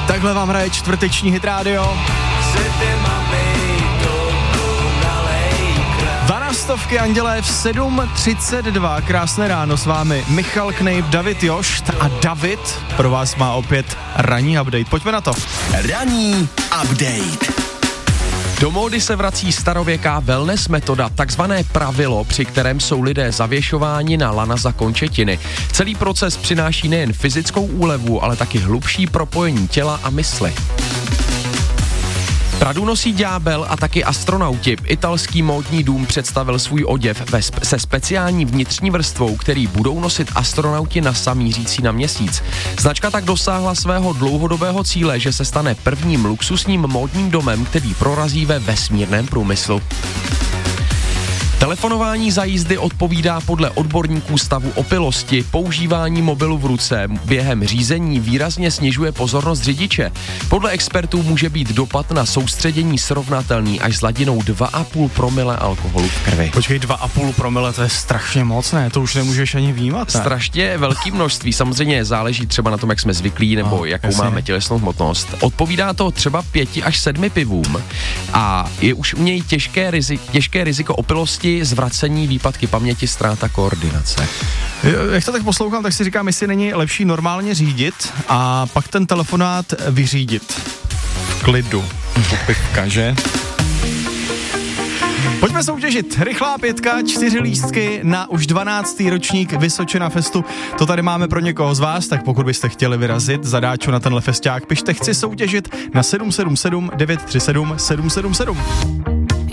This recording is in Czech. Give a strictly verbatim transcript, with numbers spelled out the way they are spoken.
Takhle vám hraje čtvrteční Hit Radio. Dvanáctovky Andělé v sedm třicet dva. Krásné ráno s vámi Michal Knejp, David Jošt a David pro vás má opět ranní update. Pojďme na to. Ranní update. Do módy se vrací starověká wellness metoda, takzvané pravilo, při kterém jsou lidé zavěšováni na lana za končetiny. Celý proces přináší nejen fyzickou úlevu, ale taky hlubší propojení těla a mysli. Pradu nosí ďábel a taky astronauti. Italský módní dům představil svůj oděv ve spe- se speciální vnitřní vrstvou, který budou nosit astronauti NASA mířící na měsíc. Značka tak dosáhla svého dlouhodobého cíle, že se stane prvním luxusním módním domem, který prorazí ve vesmírném průmyslu. Telefonování za jízdy odpovídá podle odborníků stavu opilosti. Používání mobilu v ruce během řízení výrazně snižuje pozornost řidiče. Podle expertů může být dopad na soustředění srovnatelný až s hladinou dva a půl promile alkoholu v krvi. Počkej, dva a půl promile, to je strašně moc, ne? To už nemůžeš ani vnímat, ne? Strašně velký množství, samozřejmě záleží třeba na tom, jak jsme zvyklí, nebo no, jakou jasně. máme tělesnou hmotnost. Odpovídá to třeba pěti až sedmi pivům a je už u něj těžké, rizi- těžké riziko opilosti, zvracení, výpadky paměti, ztráta koordinace. Jak to tak poslouchám, tak si říkám, jestli není lepší normálně řídit a pak ten telefonát vyřídit. V klidu. Pivka, že? Pojďme soutěžit. Rychlá pětka, čtyři lístky na už dvanáctý ročník Vysočina Festu. To tady máme pro někoho z vás, tak pokud byste chtěli vyrazit zadáču na tenhle festiák, pište chci soutěžit na sedm sedm sedm devět tři sedm sedm sedm sedm.